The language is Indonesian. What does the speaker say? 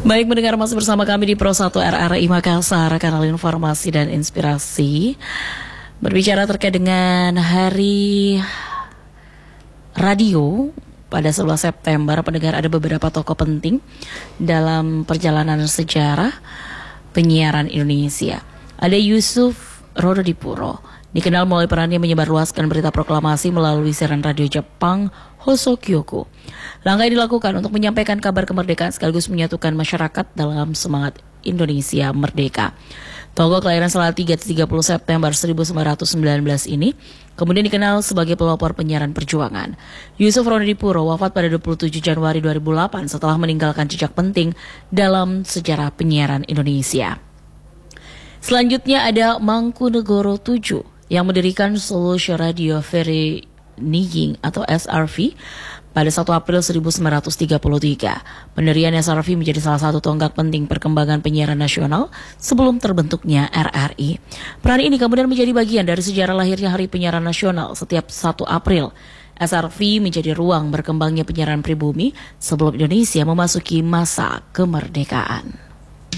Baik, mendengar masih bersama kami di Pro 1 RRI Makassar, kanal informasi dan inspirasi. Berbicara terkait dengan Hari Radio pada 11 September, pendengar, ada beberapa tokoh penting dalam perjalanan sejarah penyiaran Indonesia. Ada Yusuf Rododipuro, dikenal melalui perannya menyebarluaskan berita proklamasi melalui siaran radio Jepang Hosokyoku. Langkah ini dilakukan untuk menyampaikan kabar kemerdekaan sekaligus menyatukan masyarakat dalam semangat Indonesia merdeka. Tokoh kelahiran Salatiga 30 September 1919 ini kemudian dikenal sebagai pelopor penyiaran perjuangan. Yusuf Rododipuro wafat pada 27 Januari 2008 setelah meninggalkan jejak penting dalam sejarah penyiaran Indonesia. Selanjutnya ada Mangkunegoro VII yang mendirikan Solution Radio Ferry Niying atau SRV pada 1 April 1933. Pendirian SRV menjadi salah satu tonggak penting perkembangan penyiaran nasional sebelum terbentuknya RRI. Peran ini kemudian menjadi bagian dari sejarah lahirnya Hari Penyiaran Nasional setiap 1 April. SRV menjadi ruang berkembangnya penyiaran pribumi sebelum Indonesia memasuki masa kemerdekaan.